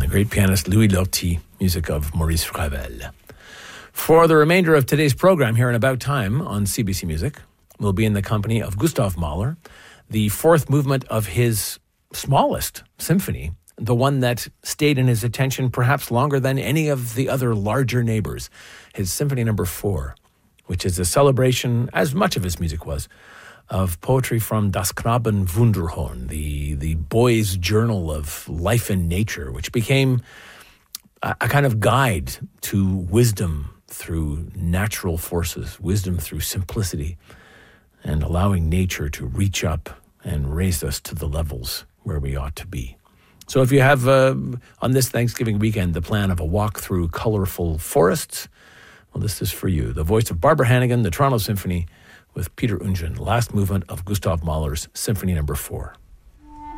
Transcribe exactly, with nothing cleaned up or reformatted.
the great pianist Louis Lortie, music of Maurice Ravel. For the remainder of today's program here in About Time on C B C Music, we'll be in the company of Gustav Mahler, the fourth movement of his smallest symphony, the one that stayed in his attention perhaps longer than any of the other larger neighbors, his Symphony Number Four, which is a celebration, as much of his music was, of poetry from Das Knaben Wunderhorn, the, the boy's journal of life and nature, which became a, a kind of guide to wisdom through natural forces, wisdom through simplicity, and allowing nature to reach up and raise us to the levels where we ought to be. So if you have, uh, on this Thanksgiving weekend, the plan of a walk through colorful forests, well, this is for you. The voice of Barbara Hannigan, the Toronto Symphony, with Peter Oundjian, last movement of Gustav Mahler's Symphony Number Four.